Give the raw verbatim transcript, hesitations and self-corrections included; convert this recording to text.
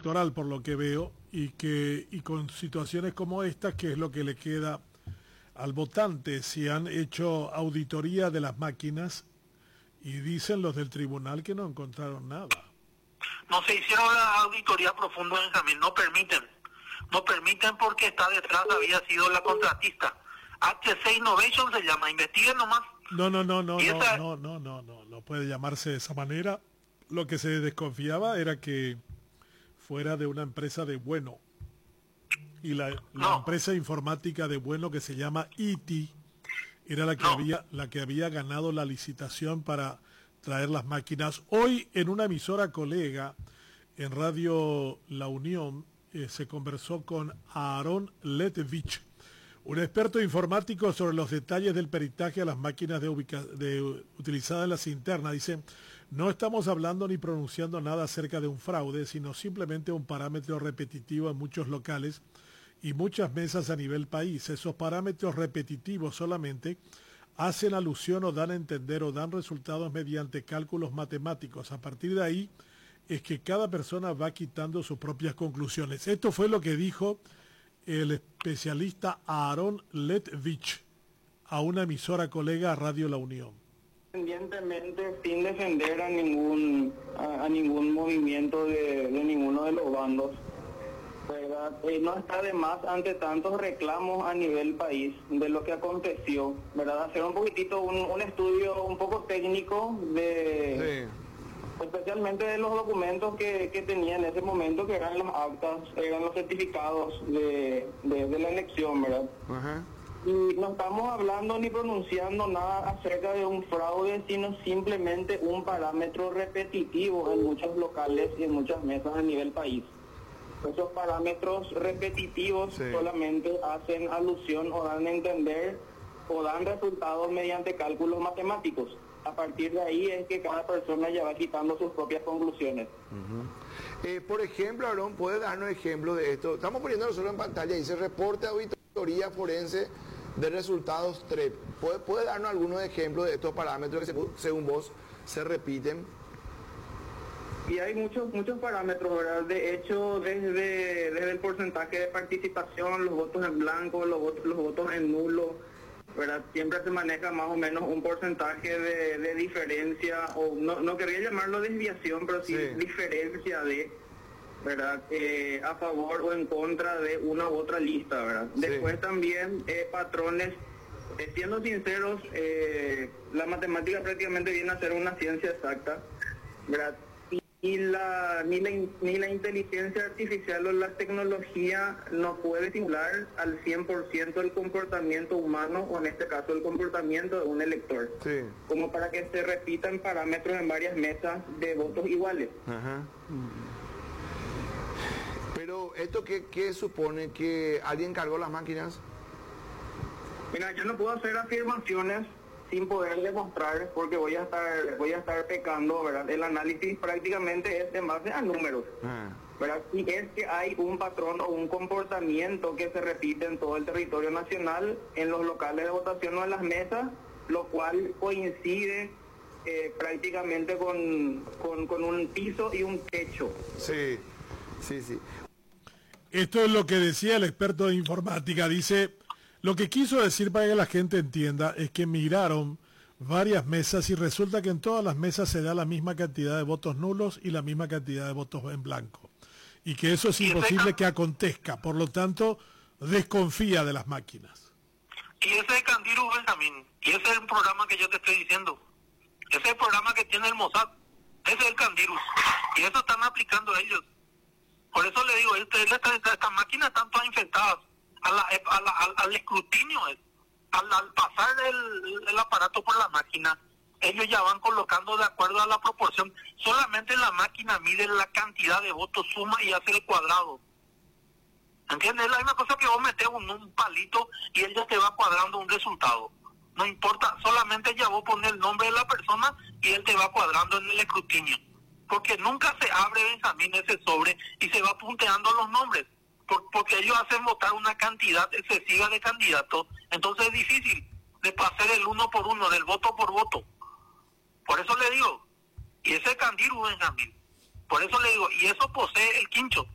electoral, por lo que veo, y que y con situaciones como esta, que es lo que le queda al votante, si han hecho auditoría de las máquinas y dicen los del tribunal que no encontraron nada. No se hicieron la auditoría profunda, Benjamín, no permiten, no permiten porque está detrás, había sido la contratista. H C Innovation se llama, investiguen nomás. No, no, no, no, no, esa... no, no, no, no, no puede llamarse de esa manera. Lo que se desconfiaba era que fuera de una empresa de Bueno. Y la, la no. empresa informática de Bueno, que se llama I T, era la que no. había la que había ganado la licitación para traer las máquinas. Hoy en una emisora colega en Radio La Unión eh, se conversó con Aaron Letvich, un experto informático, sobre los detalles del peritaje a las máquinas de ubica de, utilizadas en la cisterna. Dice: no estamos hablando ni pronunciando nada acerca de un fraude, sino simplemente un parámetro repetitivo en muchos locales y muchas mesas a nivel país. Esos parámetros repetitivos solamente hacen alusión o dan a entender o dan resultados mediante cálculos matemáticos. A partir de ahí es que cada persona va quitando sus propias conclusiones. Esto fue lo que dijo el especialista Aaron Letvich a una emisora colega a Radio La Unión. Independientemente, sin defender a ningún a, a ningún movimiento de, de ninguno de los bandos, ¿verdad? Eh, no está de más ante tantos reclamos a nivel país de lo que aconteció, ¿verdad? Hacer un poquitito un, un estudio un poco técnico de... Sí. Especialmente de los documentos que, que tenía en ese momento, que eran las actas, eran los certificados de, de, de la elección, ¿verdad? Uh-huh. Y no estamos hablando ni pronunciando nada acerca de un fraude, sino simplemente un parámetro repetitivo en muchos locales y en muchas mesas a nivel país. Esos parámetros repetitivos sí. solamente hacen alusión o dan a entender o dan resultados mediante cálculos matemáticos. A partir de ahí es que cada persona ya va quitando sus propias conclusiones. Uh-huh. eh, por ejemplo, Aarón, ¿puede darnos ejemplo de esto? Estamos poniendo nosotros en pantalla, dice reporte de auditoría forense de resultados T R E P. ¿Puede, puede darnos algunos ejemplos de estos parámetros que se, según vos se repiten? Y hay muchos muchos parámetros, ¿verdad? De hecho, desde, desde el porcentaje de participación, los votos en blanco, los votos, los votos en nulo, ¿verdad? Siempre se maneja más o menos un porcentaje de, de diferencia, o no, no quería llamarlo desviación, pero sí, sí. diferencia de, ¿verdad? Eh, a favor o en contra de una u otra lista, ¿verdad? Sí. Después también eh, patrones, eh, siendo sinceros, eh, la matemática prácticamente viene a ser una ciencia exacta, ¿verdad? Y la, ni, la, ni la inteligencia artificial o la tecnología no puede simular al cien por ciento el comportamiento humano, o en este caso el comportamiento de un elector, sí. como para que se repitan parámetros en varias mesas de votos iguales. Ajá. Pero ¿esto qué, qué supone? ¿Que alguien cargó las máquinas? Mira, yo no puedo hacer afirmaciones sin poder demostrar, porque voy a estar voy a estar pecando, ¿verdad? El análisis prácticamente es en base a números, ah. ¿verdad? Y es que hay un patrón o un comportamiento que se repite en todo el territorio nacional, en los locales de votación o en las mesas, lo cual coincide eh, prácticamente con, con, con un piso y un techo. Sí, sí, sí. Esto es lo que decía el experto de informática. Dice... Lo que quiso decir, para que la gente entienda, es que miraron varias mesas y resulta que en todas las mesas se da la misma cantidad de votos nulos y la misma cantidad de votos en blanco. Y que eso es imposible que acontezca, por lo tanto, desconfía de las máquinas. Y ese es Candiru, Benjamín, y ese es el programa que yo te estoy diciendo. Ese es el programa que tiene el Mossad, ese es el Candiru, y eso están aplicando ellos. Por eso le digo, estas esta, esta, esta máquinas están todas infectadas. A la, a la, al, al escrutinio, al, al pasar el, el aparato por la máquina, ellos ya van colocando de acuerdo a la proporción. Solamente la máquina mide la cantidad de votos, suma y hace el cuadrado. ¿Entiendes? Es la misma cosa que vos metes un, un palito y él ya te va cuadrando un resultado. No importa, solamente ya vos pones el nombre de la persona y él te va cuadrando en el escrutinio. Porque nunca se abre, Benjamín, ese sobre y se va punteando los nombres. Porque ellos hacen votar una cantidad excesiva de candidatos, entonces es difícil de pasar el uno por uno, del voto por voto. Por eso le digo, y ese es Candiru, Benjamín, por eso le digo, y eso posee el quincho.